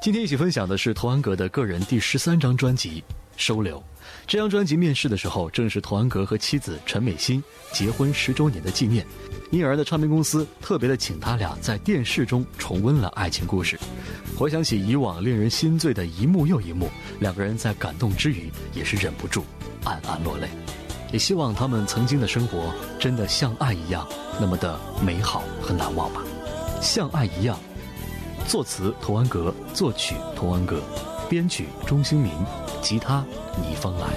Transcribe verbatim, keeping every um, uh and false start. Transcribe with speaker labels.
Speaker 1: 今天一起分享的是童安格的个人第十三张专辑《收留》。这张专辑面世的时候，正是童安格和妻子陈美心结婚十周年的纪念，因而的唱片公司特别的请他俩在电视中重温了爱情故事。回想起以往令人心醉的一幕又一幕，两个人在感动之余也是忍不住暗暗落泪。也希望他们曾经的生活真的像爱一样那么的美好和难忘吧。像爱一样，作词童安格，作曲童安格，编曲钟兴民，吉他倪芳来。